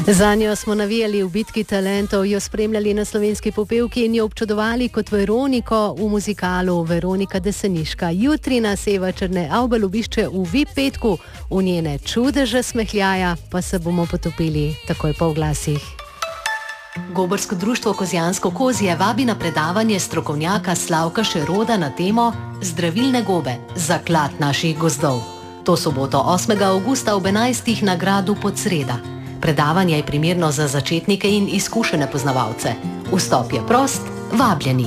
Za njo smo navijali v bitki talentov, jo spremljali na Slovenski popevki in jo občudovali kot Veroniko v muzikalu Veronika Deseniška. Jutri nas Eva Černe Avbelj obišče v VIP petku, v njene čudeže smehljaja pa se bomo potopili takoj po oglasih. Gobarsko društvo Kozjansko kozje vabi na predavanje strokovnjaka Slavka Šeroda na temo Zdravilne gobe, zaklad naših gozdov. To soboto 8. avgusta ob 11. na gradu Podsreda. Predavanje je primerno za začetnike in izkušene poznavalce. Vstop je prost, vabljeni.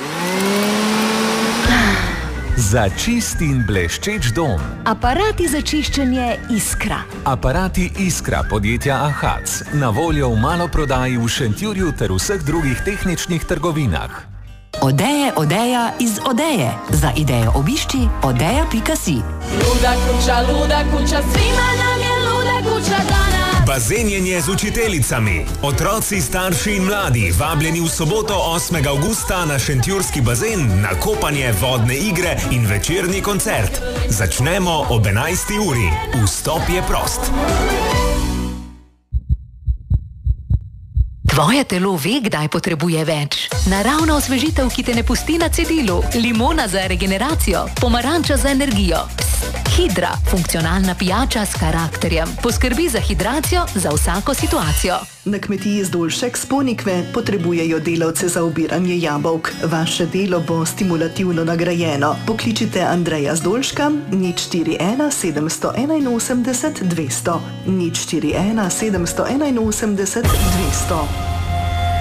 Za čist in bleščeč dom. Aparati za čiščenje Iskra. Aparati Iskra podjetja Ahac. Na voljo v maloprodaji v Šentjurju ter vseh drugih tehničnih trgovinah. Odeja iz Odeje. Za idejo obišči odeja.si. Luda kuća, svima nam je luda kuća dana. Bazenjenje z učiteljicami. Otroci, starši in mladi vabljeni v soboto 8. avgusta na šentjurski bazen na kopanje, vodne igre in večerni koncert. Začnemo ob 11. uri. Vstop je prost. Tvoje telo ve, kdaj potrebuje več. Naravna osvežitev, ki te ne pusti na cedilu. Limona za regeneracijo. Pomaranča za energijo. Hidra, funkcionalna pijača s karakterjem. Poskrbi za hidracijo za vsako situacijo. Na kmetiji Zdolšek s Ponikve potrebujejo delavce za obiranje jabolk. Vaše delo bo stimulativno nagrajeno. Pokličite Andreja Zdolška 041 781 200 041 781 200.